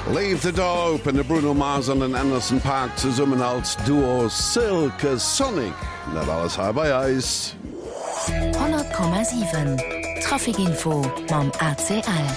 Leave the Door open de Bruno Mars an den Anderson Park ze summen als Duo Silke Sonic. Dat alles ha bei Eis. 100,7 Trafikinfo mam ACL.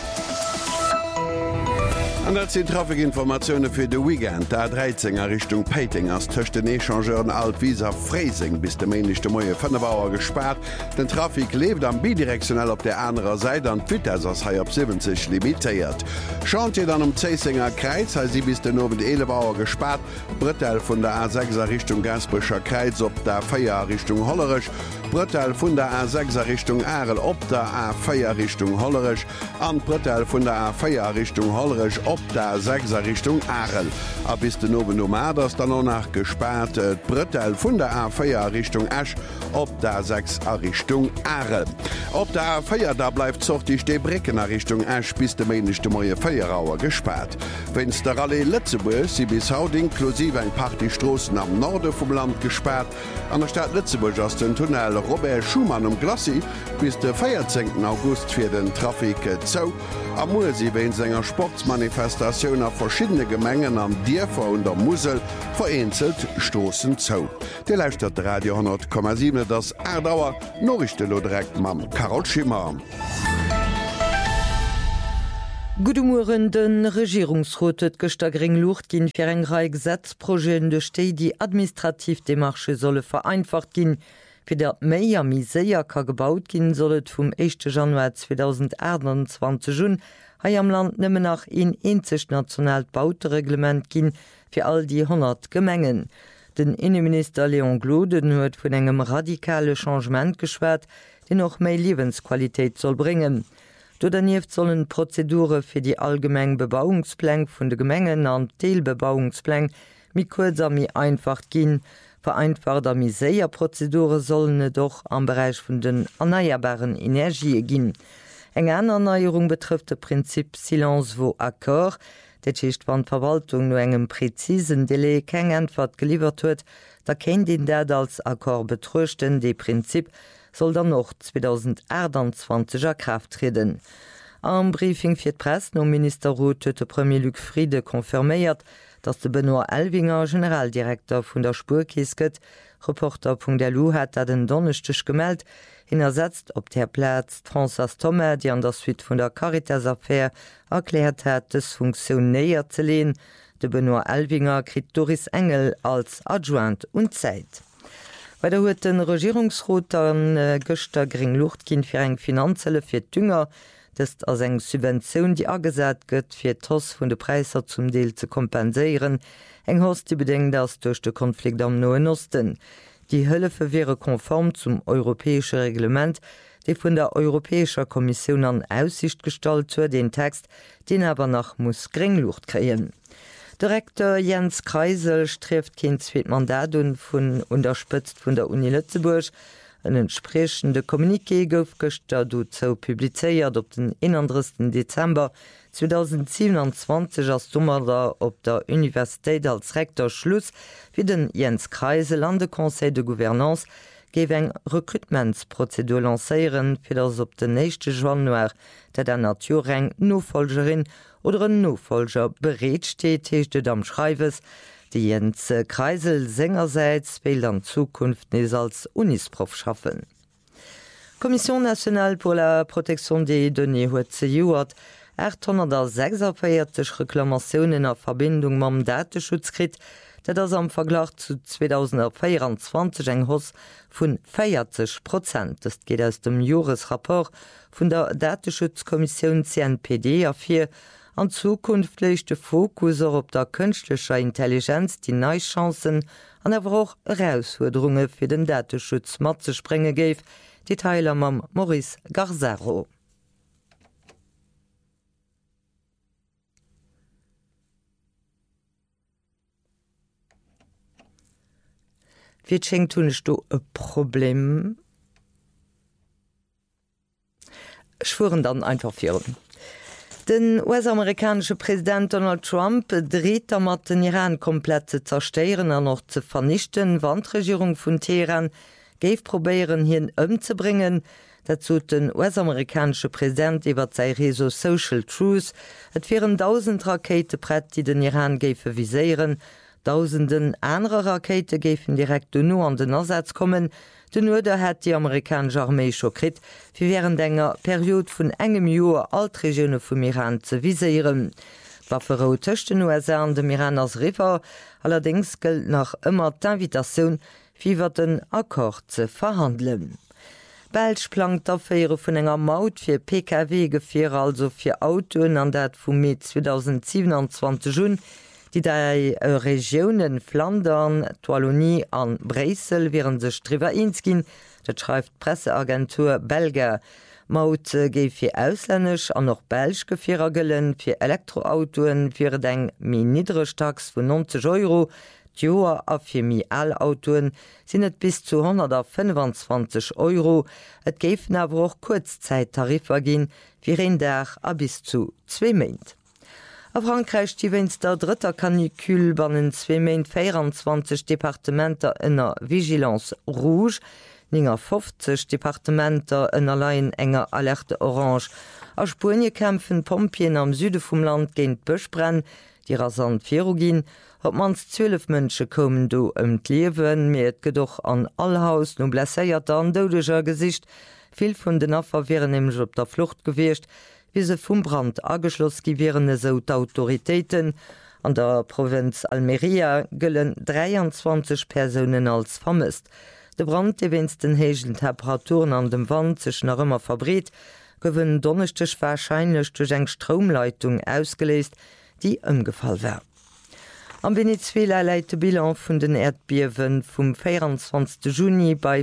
An dat sinn Trafikinformaioune fir de Weekend der 13er Richtung Peiting ass töcht den Echangeuren Altvisa Freising bis de méigchte Moie Fënnebauer gesperrt. Den Trafik lebt am bidirektionell op der anderer Seite an Twitter ass hai op 70 limitéiert. Schaunt je dann Zeesinger Kreiz ha sie bis den Nobel Elebauer gesperrt, Brettel vun der A6er Richtung Gasbrecher Kreiz op der Feier Richtung Hollerech, Brettel vun der A6er Richtung Arel op der A4 Richtung Hollerech, an Brettel vun der A4 Richtung Hollerech op der 6er Richtung Arel. A bis den Noben Nomaders dann auch nach gesperrt Brettel vun der A4 Richtung Esch op der 6er Richtung Arel. Op der A4 da bleibt zochtig de Breckener Richtung Esch bis de méigchte Moie Feierauer gesperrt. Wenns der Rallye Lützeburg sie bis haut inklusiv eng Partystrossen am Norde vom Land gesperrt, an der Stadt Lützeburg aus den Tunnel Robert Schumann Glassi bis der 14. August fir den Trafik zou. Am Musi wenn senger Sportsmanifestationun a verschiedene Gemengen am Dierfer und der Musel vereinzelt stoßen zou. De Leiichtert Radio 10,7 das Erdauer Norrichte lodrekt mam Carol Schimmer. Gudumuren den Regierungsrotet gestagring Lucht ginn fir eng Rei Gesetzprojen de Stei die administrativ Demarche solle vereinfacht ginn. Fir der méier miséier ka gebaut ginn sollet vum 1. Januar 2021 Jun hai am Land nëmme nach in enzech nationalt Bautereglement ginn fir all die 100 Gemengen. Den Innenminister Leon Gloden huet vun engem radikale Changement geschwert, den noch méi Lebensqualitéit soll bringen. Dodanieft sollen Prozedure fir die allgemeng Bebauungspläng vun de Gemengen an Teelbebauungspläng mi kurzer mi einfach ginn. Vereinfachter miséier Prozedure sollen doch am Bereich vun den erneuerbaren Energie ginn. Eng en Erneuerung betrifft de Prinzip Silence vaut accord, dat hicht wann Verwaltung no engem präzisen Delay keng Antwort geliefert huet, da kennt den dat als Akkor betruchten de Prinzip soll dann noch 2021er Kraft treten. Am Briefing fir d'Press no Minister Roth huet de Premier Luc Friede konfirméiert, dats de Benoit Elvinger Generaldirektor vun der Spurkiesket, Reporter.delu hat dat den Donnechtech gemeldt, ersetzt op der Platz François Thomas, die an der Suite vun der Caritas-Affaire erklärt hat, des Funktionéier ze lehnen. De Benoit Elvinger krit Doris Engel als Adjoint und Zeit. Bei der huet den Regierungsrot an Göster gering Lucht ginn fir eng Finanzelle fir Dünger, dest as eng Subventionun, die agesat gëtt fir Toss vun de Preiser zum Deel ze kompenéieren, eng hoss die bedenkt ass duch de Konflikt am Noen Osten. Die Hëllefe wäre konform zum europäesche Reglement, de vun der Europäescher Kommission an Aussicht stalt huet den Text, den awer nach muss Gringlucht kreien. Direktor Jens Kreisel streft kind zweet Mandat vun unterspëtzt vun der Uni Lützeburg. Een entsprechende Kommuniqué gouf gëster do zou publizeiert op den 31. Dezember 2027 as Dummerder op der Universitéit als Rektor Schluss wie den Jens Kreisel an de Conseil de Gouvernance géif eng Recruitmentsprozedur lacéieren fir ass op den 1. Januar, dat der Naturreng Nofolgerin oder een Nofolger bereet steet heechte am Schreiwes, die Jens Kreisel sengerseits will an Zukunft nes als Unisprof schaffen. Kommission nationale pour la protection des données huet ze juert 846 Reklamationen a Verbindung mam Datenschutz krit, dat ass am Verglach zu 2024 eng Hoss vun 40%. Das geht aus dem Jurisrapport vun der Datenschutzkommission CNPD a4 an zukunftlechte Fokus op der künstlicher Intelligenz die Neichancen an awer auch Herausforderungen fir den Datenschutz mat ze sprenge géif, Detailer mam Maurice Garzaro. Wie schenkt hunnech du e Problem? Schwuren dann einfach führen. Den US-amerikanische Präsident Donald Trump dreht mat den Iran komplett zu zerstören an noch zu vernichten. Wandregierung von Teheran geif probieren hin umzubringen, Dazu den US-amerikanische Präsident iwwer sei Reso Social Truth, et wären 1000 Raketebrett, die den Iran géfe viséieren, Tausenden andere Rakete géfen direkt no an den Ersatz kommen. Den Nuder hat die amerikanische Armee scho krit, wie während enger Periode vun engem Joer Altregioune vum Iran ze viséieren. Waffero töchte den USA an dem Iran als River, allerdings gilt nach immer d'Invitation, wiewer den Akkord ze verhandeln. Belsch plant d'Affäre vun enger Maut fir PKW gefir also fir Autoen an dat vum Mai 2027 Jun, die drei Regionen Flandern, Wallonie an Bresel wären sech drüber inskin, dat schreibt Presseagentur Belga. Maut géif fir auslännesch an noch Belsch Gefierer gëllen fir Elektroautoen fir eng mi niedrigtax vun 90 €, Joer a fir mi Allautoen sinnet bis zu 125 €. Et géif awer och Kurzzeittarifer ginn, fir en Dach a bis zu 2 Meint. A Frankreich stiwens der dritter Kanikül bannen 2 Meint 24 Departementer ënner Vigilance Rouge, 50 Departementer ënnerlein enger Alerte Orange. A Spurnie kämpfen Pompien am Süde vum Land géint Bëchbrenn, die rasant Virugin, op mans 12 Mënsche kommen do d'Liewen, méet gedoch an Allhaus no blesséiert an doudeger Gesicht. Vill vun den Affer wären nämlich op der Flucht gewircht, wie se vum Brand ageschloss giwerne so d'Autoritéiten. An der Provinz Almeria gëllen 23 Personen als vermisst. De Brand ewens den hegen Temperaturen an dem Wand sech nach ëmmer verbreet, gewënnen donnechtech warscheinlech duch eng Stromleitung ausgeleest, die ëmgefall wär. Am Venezuela leit de Bilan vun den Erdbiewen vum 24. Juni bei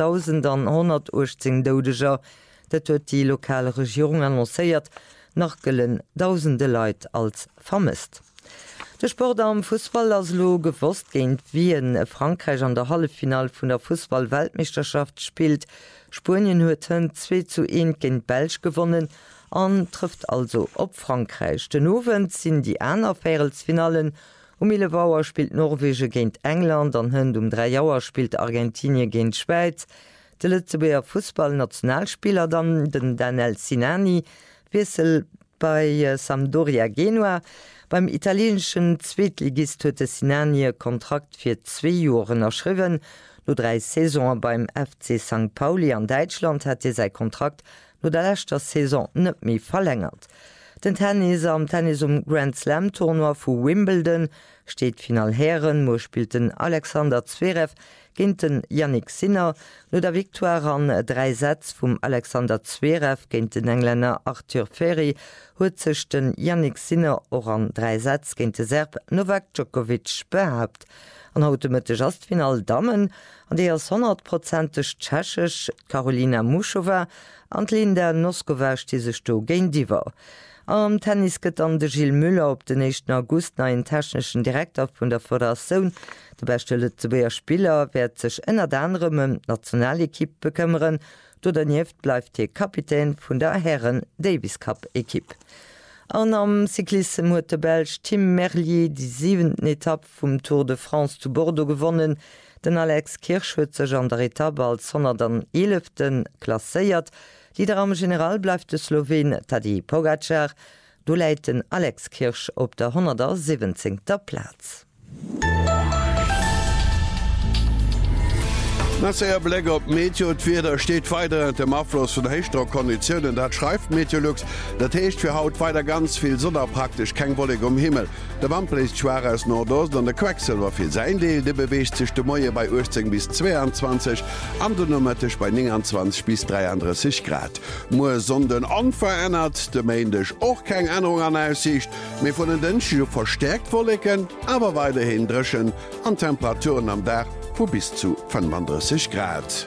4.118 Doudeger, dat huet die lokale Regierung annoncéiert, nach gëllen tausende Leiit als vermisst. De Sport am Fußball as lo gewost géint Wien Frankreich an der Hallefinal vun der Fußball-Weltmeisterschaft spielt. Spurien huet 2:1 géint Belsch gewonnen an trifft also op Frankreich. Den Owen sinn die Änerfäelsfinalen. Um 11 Uhr spielt Norwege géint England, an hënd um 3 Joer spielt Argentinien géint Schweiz. De Lützeburger Fußball-Nationalspieler dann den Daniel Sinani wissel bei Sampdoria Genua. Beim italienschen Zweetligist huet Sinani Kontrakt fir 2 Joren erschriwen. No 3 Saisonen beim FC St. Pauli an Deutschland hat sei Kontrakt no der letzter Saison net mi verlängert. Den Tennis am Tennis Grand Slam Tournoi vu Wimbledon steht Final Herren, mo spielten Alexander Zverev géint den Yannick Sinner, no der Victoire an 3 Sätz vum Alexander Zverev géint den Engländer Arthur Ferry huet sech den Yannick Sinner or an 3 Sätz géint de Serb Novak Djokovic behaupt. An hautemëtte Justfinal Damen, an déi as 100% tschechech Karolina Muschova an Linda Noskova stiesech do géint Diwer. Am Tennis gëtt an de Gilles Müller op den 1. August na en technischen Direktor vun der Föderation. De beste Lützeburger Spieler werd sech ënner anderem Nationalekipp bekëmmeren, do der Nieft bleifft hier Kapitän vun der Herren Davis Cup Ekipp. An am Cyklisme huet de Belg Tim Merlier die 7. Etappe vum Tour de France zu Bordeaux gewonnen. Den Alex Kirch huet sech an der Etappe als 111. klasséiert. Lieder am General bleifft de Slowen Tadej Pogacar, do leiten Alex Kirch op der 117. Platz. Nasser Bleg op Meteowider steht weiter dem Abfluss von Hechtdruckkonditionen. Dat schreibt Meteolux, dat hecht für Haut weiter ganz viel Sonne praktisch kein Wollig Himmel. Der Wampel ist schwer als Nordost und der Quecksilber viel sein Deel, der bewegt sich de Moje bei 18 bis 22, andernummertisch bei 29 bis 33 Grad. Mo Sonden unverändert, de Maindisch auch keine Änderung an Aussicht, mir von den Dünschen verstärkt Wolligen, aber weiterhin drischen an Temperaturen am Dach wo bis zu 35 Grad.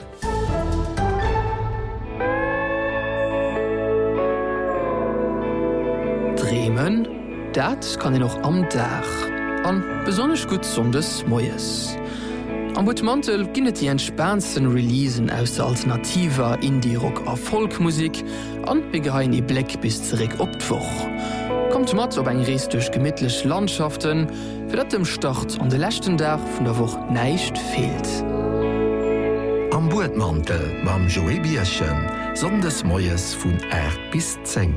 Dremen, dat kann noch am Dach. An besonders gut sondes Moes. Am Botmantel ginnet die entspannsten Releasen aus der alternativer Indie-Rock a Folkmusik an begehein e Black bis zurück opdwoch. Kommt mat op eng Rees durch gemidtlech Landschaften, fir dat dem Start an de lächten Dach vun der Woch neicht fehlt. Am Botmantel mam Joey Bierchen, Sondesmoies vun 8 bis 10.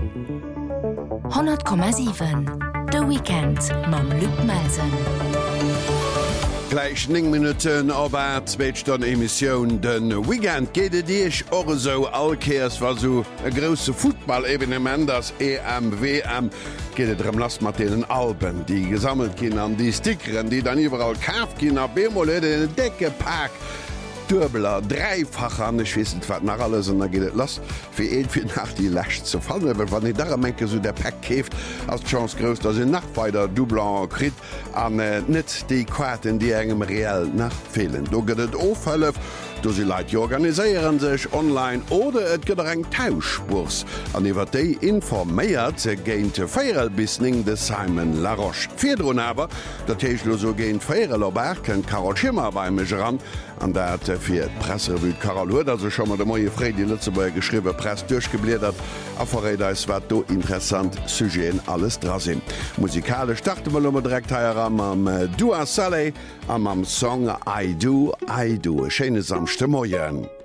100,7 The Weekend mam Lübmelsen. Gleich 9 Minuten aber zweetstunde Emission den Weekend geht Dich or so allkehrs war so e grosse Footballevenement das EMWM geht am last Martinen Alben, die gesammelt gin an die Stickeren, die dann überall Kafkin a Bemol den Decke pack. Dürbeler dreifach an schwissen nach alles und da geht lass für nach die Lächt zu fallen, wann die da menke so der Pack käft als Chance groß, dass sie nach weiter Dublan krit an net die Quaten die engem reell nach fehlen. Du gehtt ofhölf, du sie Leiit organiieren sich online oder et gët eng Tauschburs an iwwer déi informéiert ze géint Féel bisning de Simon Laroche. Firdroun awer, dat Teechlo so géint Féel opberken Carol Schimmer bei mech ran an dat fir d Presserevu Carol huet, dat schonmmer de moie Fré die Lützeburg geschriwe Press durchgebliert hat, aréder is wat do interessant Sugéen alles drasinn. Musikale starte mal direkt heier am Dua Saleh am Song I Do, Schene samste Moien.